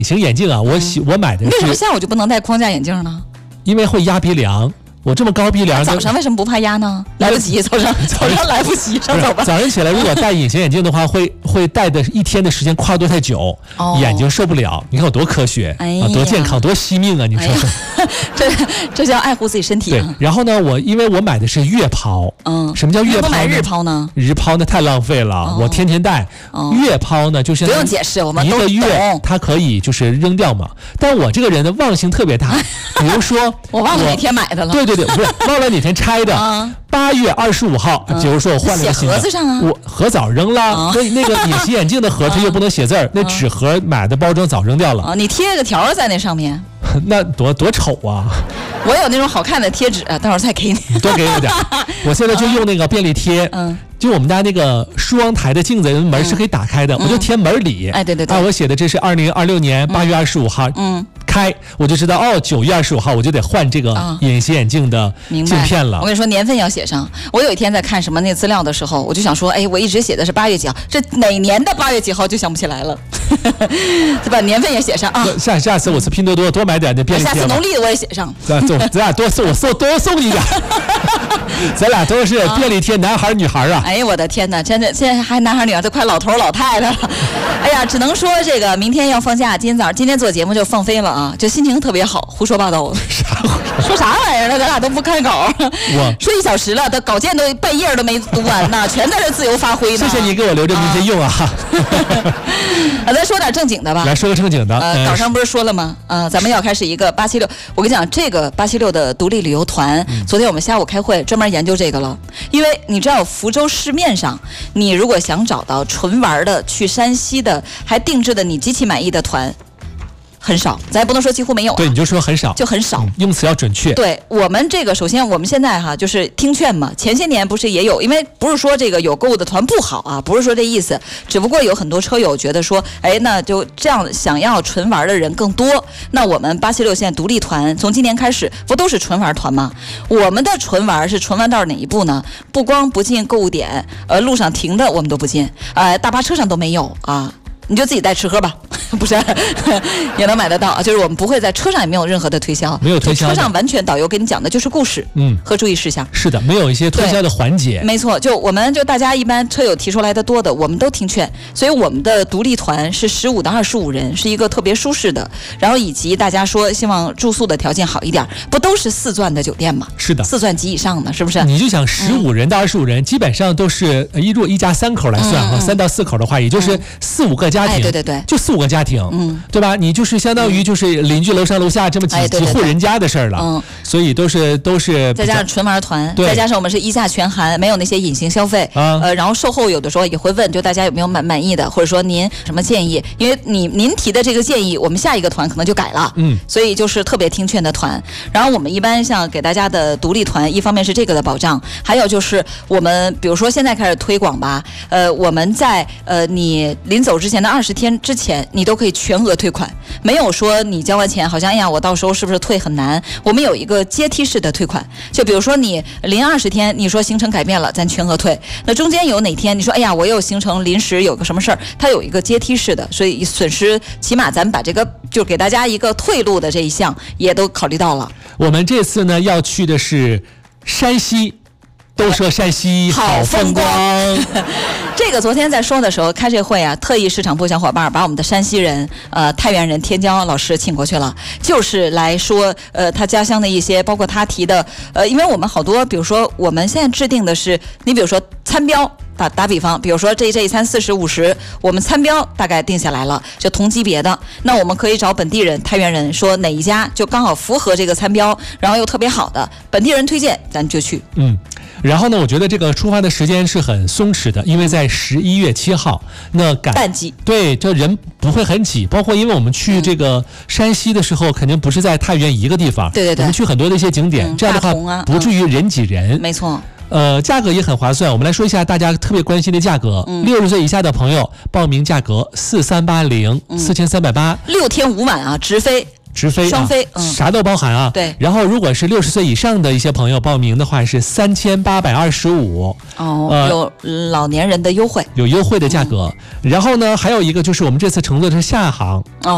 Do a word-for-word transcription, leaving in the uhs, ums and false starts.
隐形眼镜啊，我喜、嗯、我买的是。 为什么下午就不能戴框架眼镜呢？ 因为会压鼻梁。我这么高鼻梁， 早上为什么不怕压呢？来不及，早上早上来不及，上早班。 早上起来如果戴隐形眼镜的话，会会戴的一天的时间跨度太久，哦、眼睛受不了。你看我多科学、哎、啊，多健康，多惜命啊！你说， 哎、这这叫爱护自己身体、啊。 对，然后呢，我因为我买的是月抛，嗯，什么叫月抛呢？ 买日抛呢？ 日抛那太浪费了，哦、我天天戴。哦、月抛呢，就是不用解释，我们一个月它可以就是扔掉嘛。但我这个人的忘性特别大，比如说我忘了哪天买的了。 对对对，不是忘了哪天拆的。八月二十五号，比如说我换了个新的， 写盒子上啊， 我盒早扔了。啊、那那个隐形眼镜的盒它又不能写字儿，啊、那纸盒买的包装早扔掉了。 啊，你贴个条在那上面， 那多多丑啊！ 我有那种好看的贴纸，待会儿再给你。 你多给我点。我现在就用那个便利贴，嗯，就我们家那个梳妆台的镜子门是可以打开的，嗯、我就贴门里。 哎，对对对。 啊，我写的这是二零二六年八月二十五号，嗯。开我就知道哦，九月二十五号我就得换这个隐形眼镜的镜片了。 我跟你说，年份要写上。我有一天在看什么那个资料的时候，我就想说，哎，我一直写的是八月几号，这哪年的八月几号就想不起来了，就把年份也写上啊。 下下次我去拼多多多买点那便利贴。 下次农历的我也写上。 咱咱俩多送我送多送你点。咱俩都是便利贴，男孩女孩啊。 哎呀，我的天哪，真的现在还男孩女孩，都快老头老太太了。哎呀，只能说这个明天要放假，今天早上今天做节目就放飞了啊。啊，就心情特别好，胡说八道。 啥？ 说啥玩意儿呢？咱俩都不看稿，我说一小时了，的稿件都半页都没读完呢，全在这自由发挥呢。 谢谢你给我留着明天用啊。 啊，咱说点正经的吧。 来说个正经的。 呃，稿上不是说了吗？呃，咱们要开始一个八七六。我跟你讲，这个八七六的独立旅游团，嗯、昨天我们下午开会专门研究这个了。因为你知道，福州市面上，你如果想找到纯玩的、去山西的，还定制的你极其满意的团。很少，咱也不能说几乎没有、啊。 对，你就说很少， 就很少、 嗯，用词要准确。 对我们这个，首先我们现在哈就是听劝嘛。前些年不是也有，因为不是说这个有购物的团不好啊，不是说这意思，只不过有很多车友觉得说，哎，那就这样想要纯玩的人更多。那我们八七六现在独立团从今年开始不都是纯玩团吗？我们的纯玩是纯玩到哪一步呢？不光不进购物点，呃，路上停的我们都不进，呃，大巴车上都没有啊。你就自己带吃喝吧，不是也能买得到。就是我们不会在车上也没有任何的推销， 没有推销， 车上完全导游跟你讲的就是故事，嗯，和注意事项。 是的，没有一些推销的环节。 没错，就我们就大家一般车友提出来的多的，我们都听劝。所以我们的独立团是十五到二十五人，是一个特别舒适的。然后以及大家说希望住宿的条件好一点，不都是四钻的酒店吗？ 是的， 四钻及以上的，是不是？ 你就想十五人到二十五人、嗯，基本上都是一如果一家三口来算哈，三、嗯、到四口的话，也就是四五个家庭。 哎，对对对， 就四五个家庭，嗯，对吧？你就是相当于就是邻居楼上楼下这么几、哎、对对对几户人家的事儿了，嗯，所以都是都是再加上纯玩团，再加上我们是一价全含，没有那些隐形消费，啊、呃，然后售后有的时候也会问，就大家有没有满满意的，或者说您什么建议？因为你您提的这个建议，我们下一个团可能就改了，嗯，所以就是特别听劝的团。然后我们一般像给大家的独立团，一方面是这个的保障，还有就是我们比如说现在开始推广吧，呃，我们在呃你临走之前的二十天之前。你都可以全额退款，没有说你交完钱好像哎呀我到时候是不是退很难。我们有一个阶梯式的退款，就比如说你临二十天你说行程改变了咱全额退，那中间有哪天你说哎呀我又行程临时有个什么事儿，它有一个阶梯式的，所以损失起码咱们把这个就给大家一个退路的这一项也都考虑到了。 我们这次呢要去的是山西，都说山西好风光。 这个昨天在说的时候开这会啊，特意市场部小伙伴把我们的山西人呃太原人天骄老师请过去了，就是来说呃他家乡的一些，包括他提的呃因为我们好多比如说我们现在制定的是，你比如说餐标打打比方，比如说这这一餐四十五十，我们餐标大概定下来了，就同级别的，那我们可以找本地人太原人说哪一家就刚好符合这个餐标，然后又特别好的本地人推荐咱就去。 嗯，然后呢我觉得这个出发的时间是很松弛的，因为在十一月七号那赶淡季， 对，这人不会很挤，包括因为我们去这个山西的时候、嗯、肯定不是在太原一个地方， 对对对， 我们去很多的一些景点、嗯、这样的话、啊、不至于人挤人、 嗯、没错。 呃，价格也很划算。我们来说一下大家特别关心的价格。六十岁以下的朋友报名价格四三八零，四千三百八， 六天五晚啊，直飞。 直飞、 双飞、 啊嗯，啥都包含啊。 对。 然后，如果是六十岁以上的一些朋友报名的话，是三千八百二十五。 哦、呃，有老年人的优惠， 有优惠的价格。嗯、然后呢，还有一个就是我们这次乘坐的是厦航。哦。